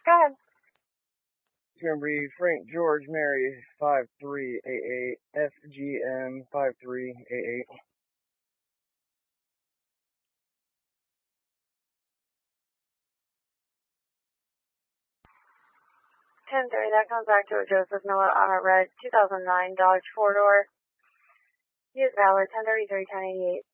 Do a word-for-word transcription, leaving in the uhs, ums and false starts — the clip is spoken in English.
Go ahead. It's going to be Frank George Mary five three eight eight, S G M five three eight eight. ten thirty, that comes back to a Joseph Miller on a red two thousand nine Dodge four-door. He is valid ten thirty-three ten eighty-eight.